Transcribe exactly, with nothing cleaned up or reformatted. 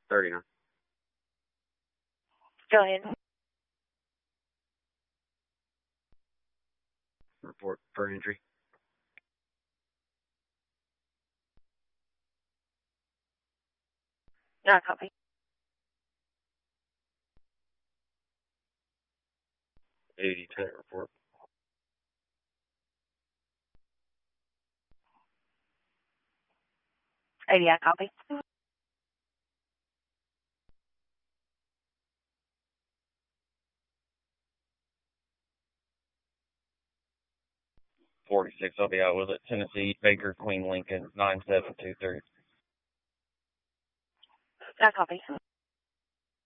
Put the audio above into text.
thirty-nine. Go ahead. Report for injury. Not copy. eighty, tenant report. eighty, I copy. forty-six, I'll be out with it. Tennessee, Baker, Queen Lincoln, nine seven two three. I copy.